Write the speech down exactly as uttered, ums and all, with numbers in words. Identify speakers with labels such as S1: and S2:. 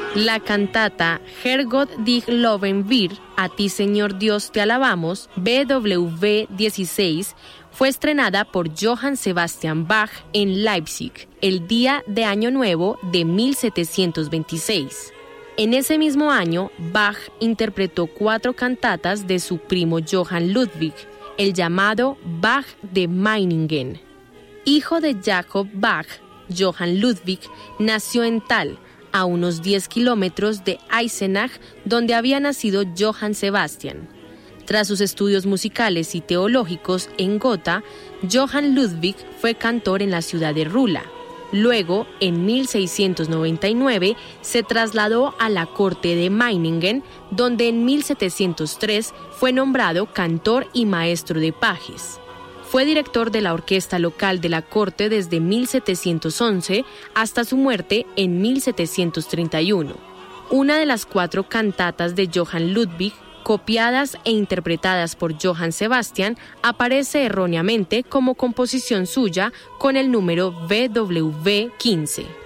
S1: La cantata Herrgott dich loben wir, A ti Señor Dios te alabamos, B W V dieciséis, fue estrenada por Johann Sebastian Bach en Leipzig, el día de Año Nuevo de mil setecientos veintiséis. En ese mismo año, Bach interpretó cuatro cantatas de su primo Johann Ludwig, el llamado Bach de Meiningen. Hijo de Jacob Bach, Johann Ludwig nació en Thal, a unos diez kilómetros de Eisenach, donde había nacido Johann Sebastian. Tras sus estudios musicales y teológicos en Gotha, Johann Ludwig fue cantor en la ciudad de Rula. Luego, en mil seiscientos noventa y nueve, se trasladó a la corte de Meiningen, donde en mil setecientos tres fue nombrado cantor y maestro de pajes. Fue director de la orquesta local de la corte desde mil setecientos once hasta su muerte en mil setecientos treinta y uno. Una de las cuatro cantatas de Johann Ludwig, copiadas e interpretadas por Johann Sebastian, aparece erróneamente como composición suya con el número B W V quince.